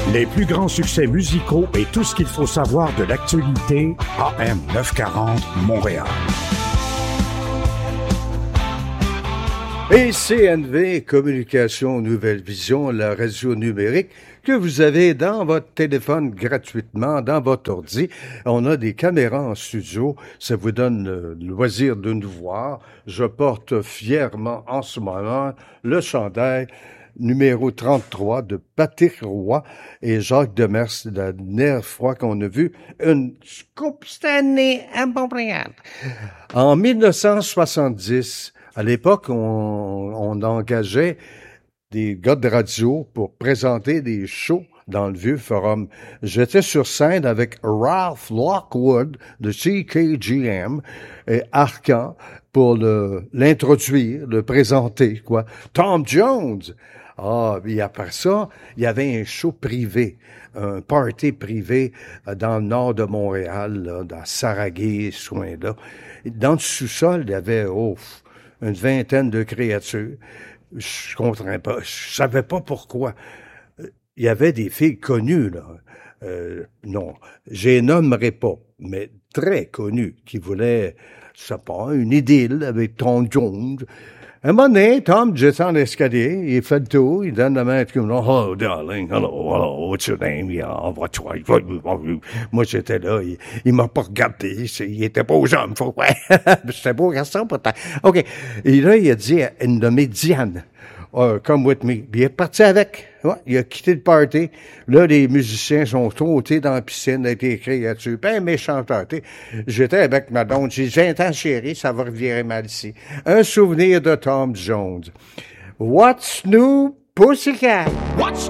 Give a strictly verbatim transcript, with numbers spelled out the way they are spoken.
Les plus grands succès musicaux et tout ce qu'il faut savoir de l'actualité, A M neuf cent quarante Montréal. Et C N V, Communication Nouvelle Vision, la radio numérique que vous avez dans votre téléphone gratuitement, dans votre ordi. On a des caméras en studio, ça vous donne le loisir de nous voir. Je porte fièrement en ce moment le chandail numéro trente-trois de Patrick Roy et Jacques Demers, la dernière fois qu'on a vu une Coupe Stanley à Montréal. En dix-neuf cent soixante-dix, à l'époque, on, on engageait des gars de radio pour présenter des shows dans le vieux forum. J'étais sur scène avec Ralph Lockwood de C K G M et Arcan pour le, l'introduire, le présenter, quoi. Tom Jones. Ah, puis après ça, il y avait un show privé, un party privé dans le nord de Montréal, là, dans Saraguay, ce coin-là. Dans le sous-sol, il y avait, oh, une vingtaine de créatures. Je comprenais pas, je savais pas pourquoi. Il y avait des filles connues, là. Euh, non, je les nommerai pas, mais très connues, qui voulaient, je sais pas, une idylle avec Tom Jones. Un moment donné, Tom descend l'escalier, il fait le tour, il donne la main à tout le monde. Oh, darling, hello, hello, what's your name? Yeah, what's your... Moi, j'étais là, il, il m'a pas regardé, il était pas aux jambes, faut ouais. C'était beau garçon, pourtant. OK. Et là, il a dit à une nommée Diane, oh, come with me. Puis il est parti avec. Ouais, il a quitté le party. Là, les musiciens sont sautés dans la piscine avec les créatures. Ben, méchant party. J'étais avec ma blonde. J'ai vingt ans, chérie, ça va revirer mal ici. Un souvenir de Tom Jones. What's new, Pussycat? What's